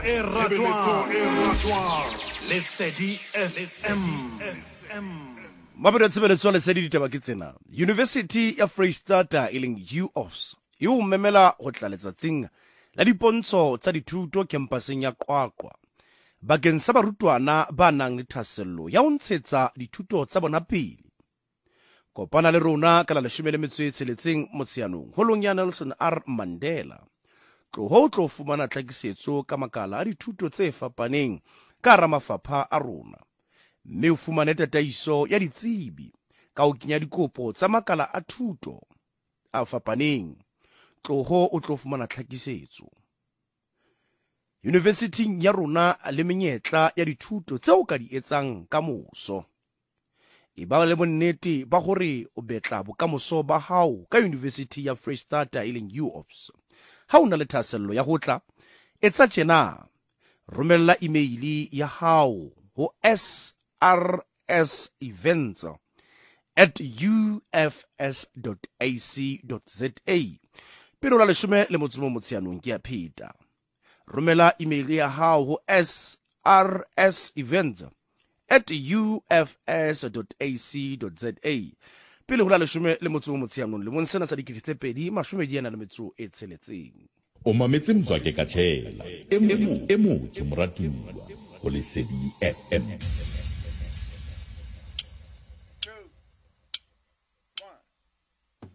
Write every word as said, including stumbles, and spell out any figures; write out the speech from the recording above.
Eratoire, eratoire, Lesedi F M. Mabelo tshebeletso Lesedi ditaba ke tsena. University ya Freystata e leng U O F S e o memela go tla letsatsing la dipontsho tsa dithuto kempaseng ya Qwaqwa bakeng sa barutwana ba nang le thasello ya ho ntshetsa dithuto tsa bona pele. Kopana le rona ka la leshome le metso e tsheletseng Motsheanong holong ya Nelson R Mandela. Tloho tlo fumana tlhakisetso ka makala a dithuto tse fapaneng ka hara mafapha a rona. Mme o fumane tataiso ya ditsebi ka ho kenya dikopo tsa makala a thuto a fapaneng. Tloho o tlo fumana tlhakisetso. University ya rona le menyetla ya dithuto tseo ka di etsang ka moso. E ba le bonnete ba hore o betla bokamoso ba hao ka University ya Freystata e leng U O F S. Ha o na le thasello ya ho tla, etsa tjena. Romella emaili ya hao ho s r s events at u f s dot a c dot z a. Pero la leshome le motso mo Motsheanong ke ya pheta. Romela emaili ya hao ho s r s events at u f s dot a c dot z a. Pele ho la leshome le motso mo Motsheanong le monsena sa dikete tse pedi mashome di yana le metso e tsheletseng. O mametse Mzwake ka tshela e mo e motho moratuwa ho Lesedi F M.